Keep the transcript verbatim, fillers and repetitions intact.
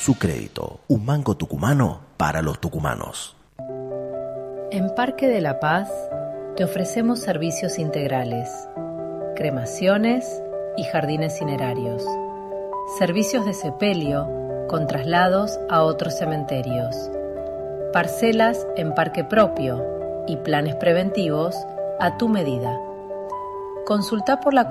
Su crédito, un banco tucumano para los tucumanos. En Parque de la Paz te ofrecemos servicios integrales, cremaciones y jardines cinerarios, servicios de sepelio con traslados a otros cementerios, parcelas en parque propio y planes preventivos a tu medida. Consulta por la